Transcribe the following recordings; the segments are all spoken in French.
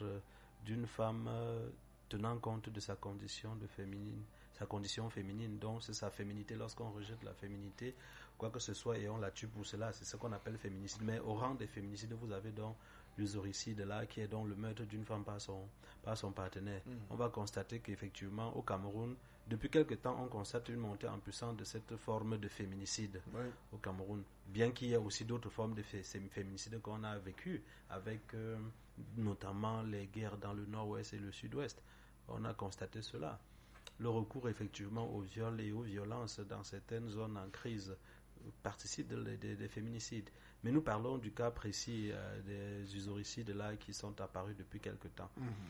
d'une femme tenant compte de sa condition féminine, donc c'est sa féminité. Lorsqu'on rejette la féminité, quoi que ce soit, et on la tue pour cela, c'est ce qu'on appelle féminicide. Mais au rang des féminicides, vous avez donc l'usoricide là, qui est donc le meurtre d'une femme par son partenaire. On va constater qu'effectivement, au Cameroun, depuis quelque temps, on constate une montée en puissance de cette forme de féminicide au Cameroun. Bien qu'il y ait aussi d'autres formes de féminicide qu'on a vécues, avec notamment les guerres dans le nord-ouest et le sud-ouest. On a constaté cela. Le recours effectivement au viol et aux violences dans certaines zones en crise participe des féminicides. Mais nous parlons du cas précis des usoricides là qui sont apparus depuis quelque temps.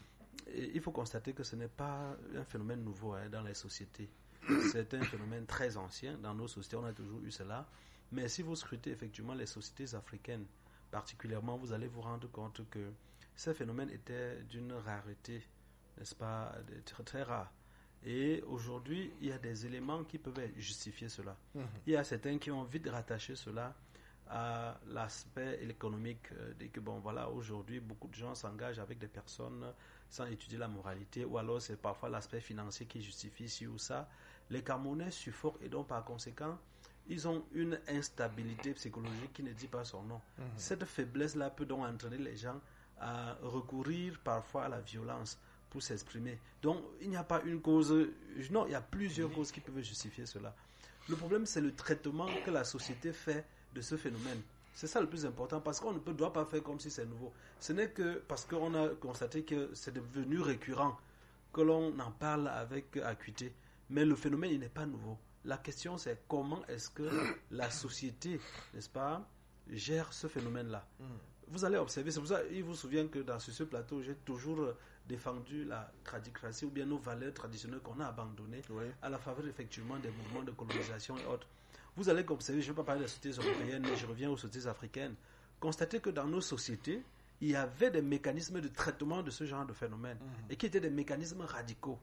Et il faut constater que ce n'est pas un phénomène nouveau dans les sociétés. C'est un phénomène très ancien. Dans nos sociétés, on a toujours eu cela. Mais si vous scrutez effectivement les sociétés africaines, particulièrement, vous allez vous rendre compte que ce phénomène était d'une rareté, n'est-ce pas, très, très rare. Et aujourd'hui, il y a des éléments qui peuvent justifier cela. Il y a certains qui ont vite rattaché cela à l'aspect économique. Dès que, bon, voilà, aujourd'hui, beaucoup de gens s'engagent avec des personnes sans étudier la moralité, ou alors c'est parfois l'aspect financier qui justifie ci ou ça. Les Camerounais suffoquent et donc, par conséquent, ils ont une instabilité psychologique qui ne dit pas son nom. Cette faiblesse-là peut donc entraîner les gens à recourir parfois à la violence pour s'exprimer. Donc, il n'y a pas une cause... Non, il y a plusieurs causes qui peuvent justifier cela. Le problème, c'est le traitement que la société fait de ce phénomène. C'est ça le plus important, parce qu'on ne doit pas faire comme si c'est nouveau. Ce n'est que parce qu'on a constaté que c'est devenu récurrent, que l'on en parle avec acuité. Mais le phénomène, il n'est pas nouveau. La question, c'est comment est-ce que la société, n'est-ce pas, gère ce phénomène-là. Vous allez observer, c'est pour ça qu'il vous souvient que dans ce plateau, j'ai toujours défendu la tradicratie ou bien nos valeurs traditionnelles qu'on a abandonnées à la faveur effectivement des mouvements de colonisation et autres. Vous allez observer, je ne vais pas parler des sociétés européennes, mais je reviens aux sociétés africaines. Constatez que dans nos sociétés, il y avait des mécanismes de traitement de ce genre de phénomène et qui étaient des mécanismes radicaux.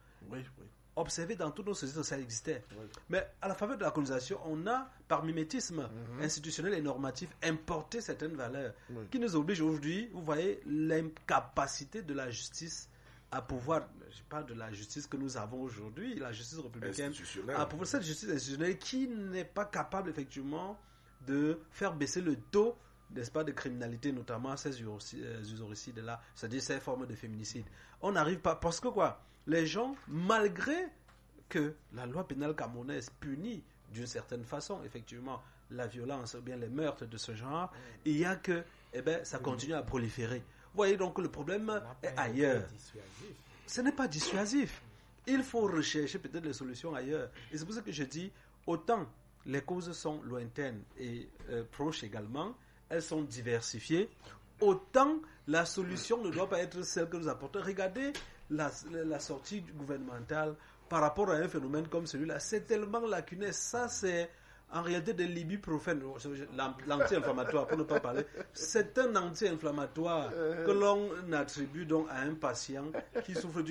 Observez dans toutes nos sociétés, ça existait. Mais à la faveur de la colonisation, on a, par mimétisme institutionnel et normatif, importé certaines valeurs qui nous obligent aujourd'hui, vous voyez, l'incapacité de la justice à pouvoir, je parle de la justice que nous avons aujourd'hui, la justice républicaine, à pouvoir, cette justice institutionnelle qui n'est pas capable effectivement de faire baisser le taux, n'est-ce pas, de criminalité, notamment ces usoricides-là, c'est-à-dire ces formes de féminicide. On n'arrive pas, parce que quoi, les gens, malgré que la loi pénale camerounaise punit d'une certaine façon, effectivement, la violence ou bien les meurtres de ce genre, il y a que, ça continue à proliférer. Vous voyez donc le problème est ailleurs. Ce n'est pas dissuasif. Il faut rechercher peut-être les solutions ailleurs. Et c'est pour ça que je dis, autant les causes sont lointaines et proches également, elles sont diversifiées, autant la solution ne doit pas être celle que nous apportons. Regardez la sortie gouvernementale par rapport à un phénomène comme celui-là. C'est tellement lacunaire. Ça, c'est en réalité des l'ibuprofène, l'anti-inflammatoire, pour ne pas parler. C'est un anti-inflammatoire que l'on attribue donc à un patient qui souffre